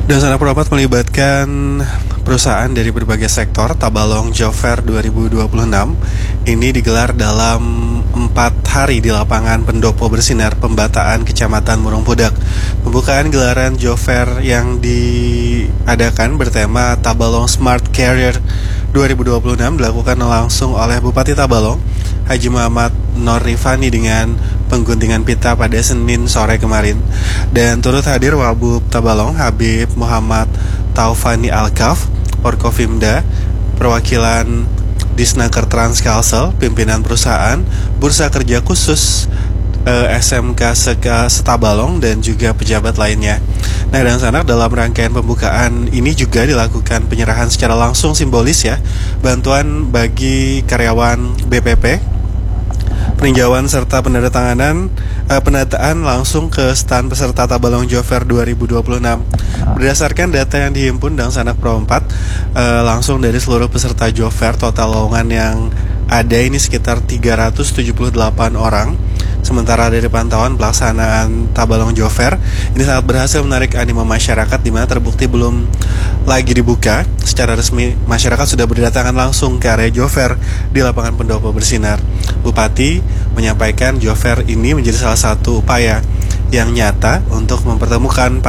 Dan sana Perapat melibatkan perusahaan dari berbagai sektor. Tabalong Job Fair 2026 ini digelar dalam 4 hari di lapangan Pendopo Bersinar, Pembataan, Kecamatan Murung Pudak. Pembukaan gelaran Job Fair yang diadakan bertema Tabalong Smart Career 2026 dilakukan langsung oleh Bupati Tabalong, Haji Muhammad Norrifani dengan pengguntingan pita pada Senin sore kemarin. Dan turut hadir Wabub Tabalong Habib Muhammad Taufani Alkaf, Forkofimda, perwakilan Disnaker Transkalsel, pimpinan perusahaan, Bursa Kerja Khusus SMK Setabalong, dan juga pejabat lainnya. Nah, dan sanak dalam rangkaian pembukaan ini juga dilakukan penyerahan secara langsung simbolis ya, bantuan bagi karyawan BPP, peninjauan serta pendataan langsung ke stand peserta Tabalong Job Fair 2026. Berdasarkan data yang dihimpun dan Sanak Pro 4, langsung dari seluruh peserta Job Fair, total lowongan yang ada ini sekitar 378 orang. Sementara dari pantauan pelaksanaan Tabalong Job Fair ini sangat berhasil menarik animo masyarakat, di mana terbukti belum lagi dibuka secara resmi, masyarakat sudah berdatangan langsung ke area Job Fair di lapangan Pendopo Bersinar. Bupati menyampaikan Job Fair ini menjadi salah satu upaya yang nyata untuk mempertemukan